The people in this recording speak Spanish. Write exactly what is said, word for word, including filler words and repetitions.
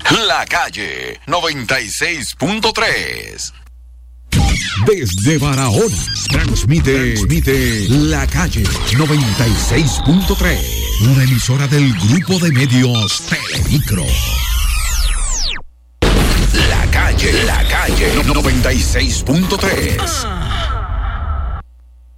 La Calle noventa y seis punto tres. Desde Barahona, transmite, transmite La Calle noventa y seis punto tres. Una emisora del grupo de medios Telemicro. La Calle, La Calle noventa y seis punto tres.